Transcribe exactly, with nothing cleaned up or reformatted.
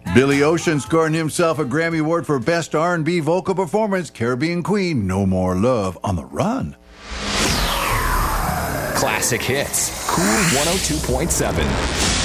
Billy Ocean scoring himself a Grammy Award for Best R and B Vocal Performance. Caribbean Queen, No More Love on the Run. Classic hits. Cool one oh two point seven.